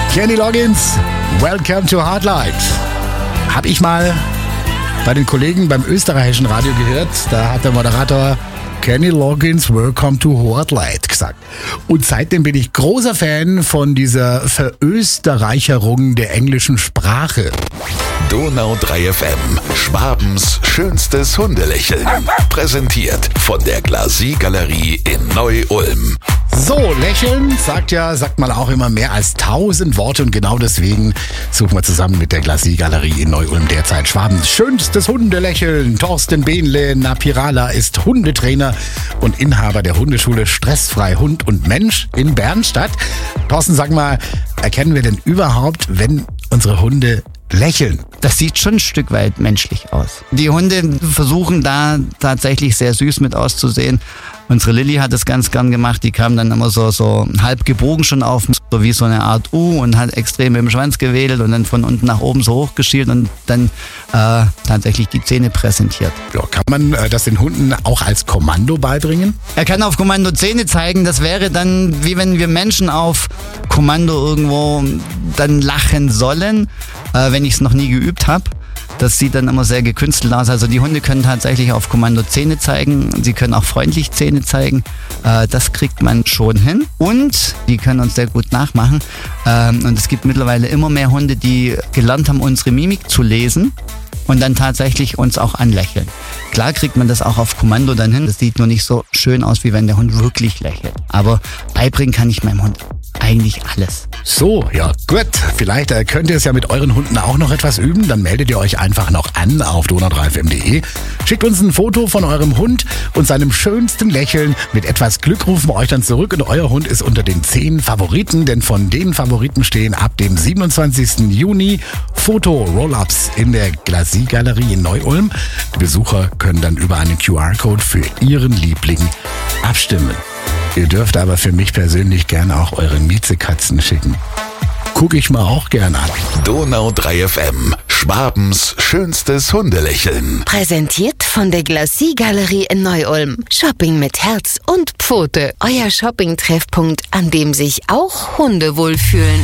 Kenny Loggins, Welcome to Hardlight. Hab ich mal bei den Kollegen beim österreichischen Radio gehört. Da hat der Moderator Kenny Loggins, Welcome to Hardlight gesagt. Und seitdem bin ich großer Fan von dieser Verösterreicherung der englischen Sprache. Donau 3 FM, Schwabens schönstes Hundelächeln. Präsentiert von der Glacis-Galerie in Neu-Ulm. So, lächeln sagt man auch immer mehr als 1000 Worte und genau deswegen suchen wir zusammen mit der Glacis-Galerie in Neu-Ulm derzeit Schwabens schönstes Hundelächeln. Thorsten Behnle Napirala ist Hundetrainer und Inhaber der Hundeschule Stressfrei Hund und Mensch in Bernstadt. Thorsten, sag mal, erkennen wir denn überhaupt, wenn unsere Hunde lächeln? Das sieht schon ein Stück weit menschlich aus. Die Hunde versuchen da tatsächlich sehr süß mit auszusehen. Unsere Lilly hat es ganz gern gemacht. Die kam dann immer so halb gebogen schon auf, so wie so eine Art U und hat extrem mit dem Schwanz gewedelt und dann von unten nach oben so hochgeschielt und dann tatsächlich die Zähne präsentiert. Ja, kann man das den Hunden auch als Kommando beibringen? Er kann auf Kommando Zähne zeigen. Das wäre dann, wie wenn wir Menschen auf Kommando irgendwo dann lachen sollen, wenn ich es noch nie geübt habe. Das sieht dann immer sehr gekünstelt aus. Also die Hunde können tatsächlich auf Kommando Zähne zeigen. Sie können auch freundlich Zähne zeigen. Das kriegt man schon hin. Und die können uns sehr gut nachmachen. Und es gibt mittlerweile immer mehr Hunde, die gelernt haben, unsere Mimik zu lesen und dann tatsächlich uns auch anlächeln. Klar kriegt man das auch auf Kommando dann hin. Das sieht nur nicht so schön aus, wie wenn der Hund wirklich lächelt. Aber beibringen kann ich meinem Hund eigentlich alles. So, ja gut. Vielleicht könnt ihr es ja mit euren Hunden auch noch etwas üben. Dann meldet ihr euch einfach noch an auf donau3fm.de. Schickt uns ein Foto von eurem Hund und seinem schönsten Lächeln. Mit etwas Glück rufen wir euch dann zurück und euer Hund ist unter den 10 Favoriten. Denn von den Favoriten stehen ab dem 27. Juni Foto-Roll-Ups in der Glacis-Galerie in Neu-Ulm. Die Besucher können dann über einen QR-Code für ihren Liebling abstimmen. Ihr dürft aber für mich persönlich gerne auch eure Miezekatzen schicken. Gucke ich mir auch gerne an. Donau 3 FM, Schwabens schönstes Hundelächeln. Präsentiert von der Glacis-Galerie in Neu-Ulm. Shopping mit Herz und Pfote. Euer Shopping-Treffpunkt, an dem sich auch Hunde wohlfühlen.